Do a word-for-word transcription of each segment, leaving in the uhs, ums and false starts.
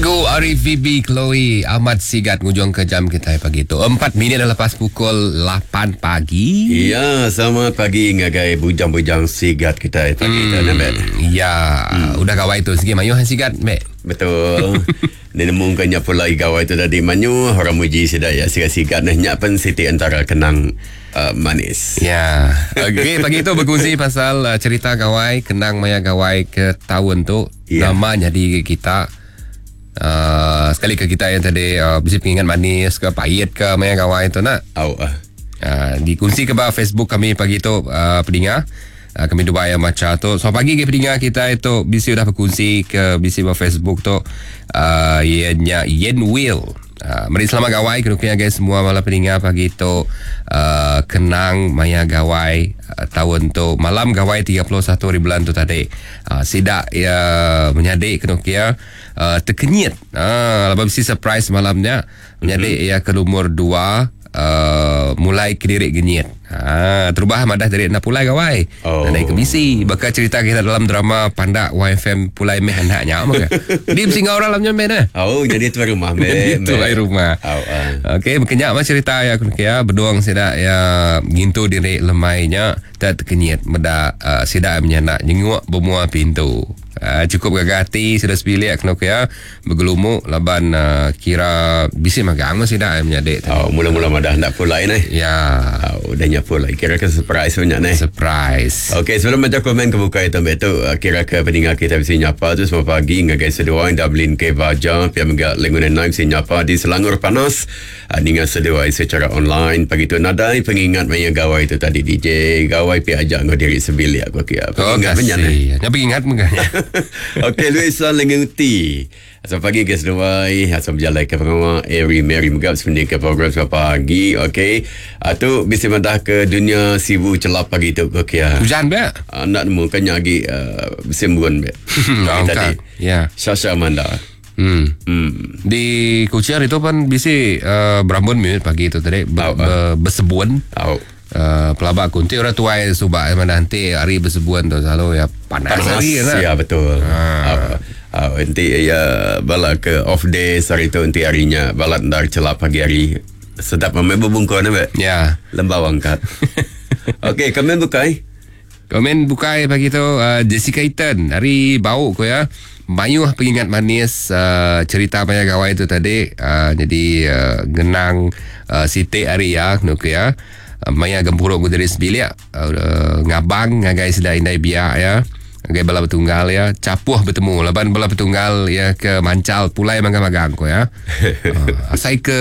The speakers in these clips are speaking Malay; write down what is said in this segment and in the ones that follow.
Lagu Arif Bibi, Chloe, Ahmad Sigat ngujung ke jam kita pagi itu. Empat minit lepas pukul lapan pagi. Ya, selamat pagi ngagai bujang-bujang Sigat kita pagi hmm, itu, Mbak. Ya, hmm. udah gawai tu sikit mayu Sigat, Mbak. Betul. Dia nemungkannya pula gawai tu tadi manyu, orang muji sedaya sigat-sigat nah nyapan siti antara kenang uh, manis. Ya. Okey, pagi itu berkongsi pasal uh, cerita gawai, kenang maya gawai ke tahun tu. Ya. Nama jadi kita Uh, sekali ke kita yang tadi uh, bisa pengingat manis ke pahit ke maya gawai tu nak oh, uh. uh, dikongsi ke bawah Facebook kami pagi tu uh, pendengar uh, kami dua yang macam tu. So pagi ke pendengar kita itu bisa dah berkongsi ke bisa bawah Facebook tu uh, ianya Yen Will. Uh, mari selamat gawai kena guys semua malam pendengar pagi tu uh, kenang maya gawai uh, tahun tu malam gawai tiga puluh satu hari bulan tu tadi uh, sidak ya menyadik kena kira uh, terkenyit uh, lepas mesti surprise malamnya menyadik mm-hmm. ya ke umur dua uh, mulai kedirik genyit uh, terubah madah dari nak pulai gawai oh. naik ke bisi bakal cerita kita dalam drama Pandak Y F M pulai meh hendaknya apa dia mesti ngau dalamnya meh dah oh jadi tuan rumah meh tuan rumah oh, uh. okey berkenyak mah cerita ya ya berdoang sidak ya gintu diri lemainya tak terkenyit meda uh, sidak menyanak jenguk bermuat pintu. Uh, cukup gagati sudah sepilih kena kaya bergelumuk laban uh, kira bisa magang masih dah menyadik oh mula-mula madah nak pulai ni ya oh dah nyap pulai kira ke surprise banyak ni surprise okey sebelum baca komen kebuka itu betu uh, kira ke pendengar kita bisa nyapa tu semua pagi ngagai sedua Dublin ke Baja pia mengat lengunan naik bisa nyapa di Selangor Panas uh, dengan sedua secara online pagi tu nadai pengingat maya gawai itu tadi D J gawai pia ajak ngau diri sebilik aku kira pengingat oh, banyak ni yang pengingat menganya okey, Luisan lenguti. Asal pagi guys duai, asal berjalan ke pengawa Eri Mary Megap sebenarnya ke program pagi. Okey. Atau bisa madah ke dunia sibu celap pagi tu okey. Hujan be? Uh, nak nemu kan lagi uh, sembuhan be. Tadi. Ya. Sasha Amanda. Hmm. hmm. Di Kuchar itu kan bisa uh, berambun minit pagi itu tadi be, oh, uh. be, besebuan. Oh. Uh, pelabak kunti orang tua yang subak yang mana nanti hari bersebuan tu selalu ya panas, panas hari ya, ya betul ha. uh, uh, nanti ya bala ke off day hari tu nanti harinya bala ndar celap pagi hari sedap memang berbungkau ni ya lembau angkat okey komen bukai komen bukai pagi tu uh, Jessica Eaton hari bau ko ya Mayu pengingat manis uh, cerita banyak gawai itu tadi uh, jadi uh, genang uh, Siti hari ya nuk ya maya gempuruk ku dari sebilik uh, ngabang ngagai sedai indai biak ya ngagai bala petunggal ya capuh bertemu laban bala petunggal ya ke mancal pulai magang-magang ko ya uh, asai ke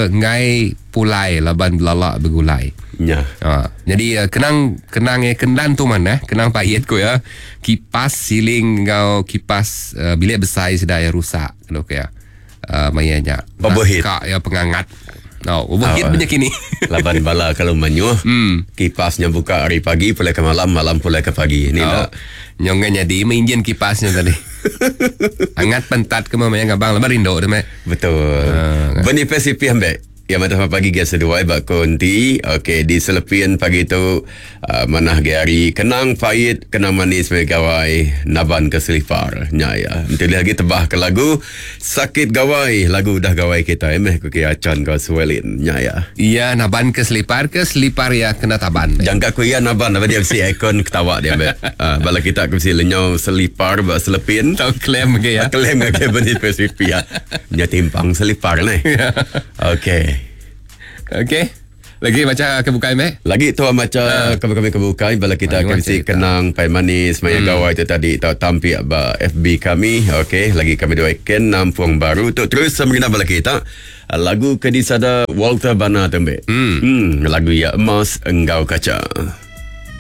ngai pulai laban belalak begulai ya uh, jadi uh, kenang kenang ya kendan tu mana kenang pahit ko ya kipas siling ngau kipas uh, bilik besar sedai rusak lo ya uh, mayanya kak ya pengangat. Oh, overheat banyak ini. Laban bala kalau menyuh, hmm. kipasnya buka hari pagi, pulai ke malam, malam pulai ke pagi. Ini oh. Nyongnya di menginjin kipasnya tadi. Hangat pentat ke mamanya ngabang, lebar rindo tu mek. Betul. Uh, Beni pesipi ambek. Ya mata pagi dia seduai bak konti. Okey di selepian pagi tu uh, manah hari kenang pahit kenang manis megawai naban ke selipar nya ya. Nanti lagi tebah ke lagu sakit gawai lagu dah gawai kita emeh ku kia acan kau suelin nya ya. Iya naban ke selipar ke selipar ya kena taban. Jangka ku ya naban apa dia mesti ikon ketawa dia be. Uh, bala kita ku mesti lenyau selipar bak selepin. Tau klaim ke ya. Klaim ke beni spesifik ya. Nya timpang selipar ni. Okey. Okey. Lagi macam kebukai meh? Lagi tu macam uh. kami kebukai bala kita akan si kenang pai manis maya hmm. gawai tu tadi tahu tampil ba F B kami. Okey, lagi kami doakan nampung baru tu terus semena bala kita. Lagu kedisada Walter Bana tembe. Hmm. hmm lagu ya emas engkau kaca.